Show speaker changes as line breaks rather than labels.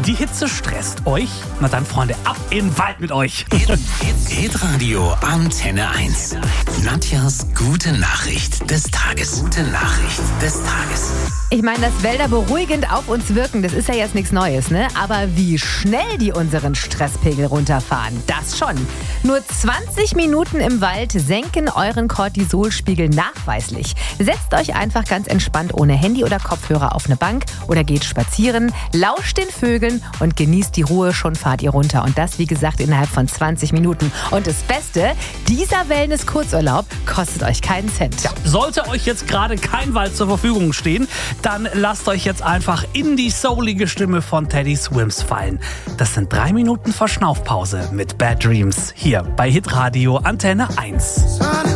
Die Hitze stresst euch? Na dann, Freunde, ab in den Wald mit euch.
Hitradio Antenne 1. Nadjas gute Nachricht des Tages. Gute Nachricht des Tages.
Ich meine, dass Wälder beruhigend auf uns wirken, das ist ja jetzt nichts Neues, ne? Aber wie schnell die unseren Stresspegel runterfahren, das schon. Nur 20 Minuten im Wald senken euren Cortisolspiegel nachweislich. Setzt euch einfach ganz entspannt ohne Handy oder Kopfhörer auf eine Bank oder geht spazieren, lauscht den Vögeln und genießt die Ruhe, schon fahrt ihr runter. Und das, wie gesagt, innerhalb von 20 Minuten. Und das Beste, dieser Wellness-Kurzurlaub kostet euch keinen Cent.
Ja, sollte euch jetzt gerade kein Wald zur Verfügung stehen, dann lasst euch jetzt einfach in die soulige Stimme von Teddy Swims fallen. Das sind 3 Minuten Verschnaufpause mit Bad Dreams hier bei Hitradio Antenne 1.